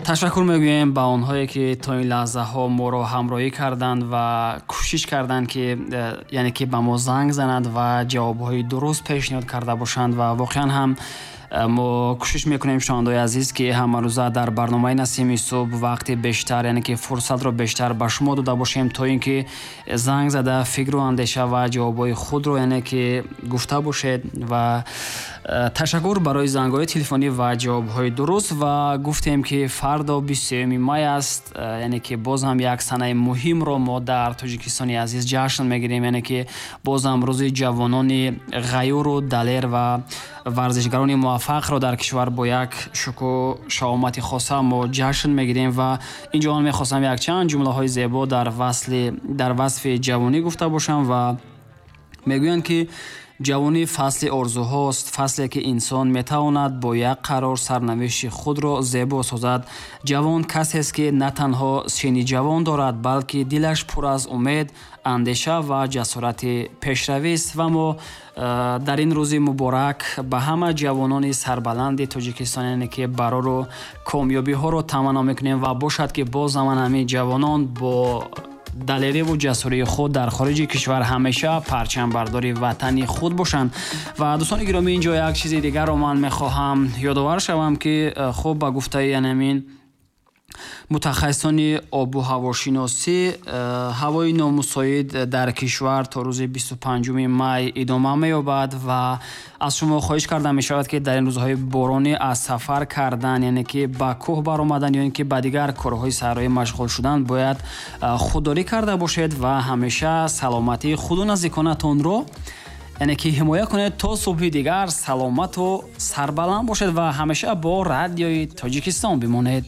ташаккур мегӯем ба онҳое ки то ин лаҳзаҳо моро ҳамроҳӣ карданд ва кӯшиш карданд ки яъне ки ба мо занг зананд ва ҷавобҳои дуруст пешниҳод карда бошанд. Ва воқеан ҳам мо кӯшиш мекунем шунавандаои азиз ки ҳамарӯза дар барномаи Насими Субҳ вақти бештар, яъне ки фурсатро бештар ба шумо дода бошем, то ин ки занг зада фикру андеша ва ҷавобҳои худро яъне ки гуфта бошед. Ва ташаккур барои зангҳои телефонӣ ва ҷавобҳои дуруст. Ва гуфтем ки фардо 23 май аст, яъне ки боз ҳам як санаи муҳимро мо дар Тоҷикистони азиз ҷашн мегирем, яъне ки боз ҳам рӯзи ҷавонони ғайюру далер ва варзишгарони муваффақро дар кишвар бо як шукӯҳ шаомати хоса мо ҷашн мегирем. Ва инҷо он мехостам якчанд ҷумлаҳои зебо дар васфи ҷавонӣ гуфта бошам. Ва мегӯянд ки ҷавонӣ фасли орзуҳост, фасле ки инсон метавонад бо як қарор сарнавишти худро зебо созад. ҷавон касест ки на танҳо синни ҷавон дорад, балки дилаш пур аз умед, андеша ва ҷасорати пешравист. Ва мо дар ин рӯзи муборак ба ҳама ҷавонони сарбаланди Тоҷикистон, яъне ки барору комёбиҳоро таманно мекунем. Ва бошад ки боз заман ҳамин ҷавонон бо далериву ҷасурии худ дар хориҷи кишвар ҳамеша парчамбардори ватани худ бошанд. Ва дӯстони гиромӣ, инҷо як чизи дигарро ман мехоҳам ёдовар шавам ки хуб ба гуфтаи янамин мутахассисони обу ҳавошиносӣ, ҳавои номусоид дар кишвар то рӯзи 25 май идома меёбад. Ва аз шумо хоҳиш карда мешавад ки дар ин рӯзҳои боронӣ аз сафар кардан, яъне ки ба кӯҳ баромадан ё ин ки ба дигар корҳои саҳроӣ машғул шудан бояд худдорӣ карда бошед ва ҳамеша саломатии худу наздиконатонро яъне ки ҳимоя кунед то субҳи дигар саломату сарбаланд бошед ва ҳамеша бо радиои Тоҷикистон бимонед.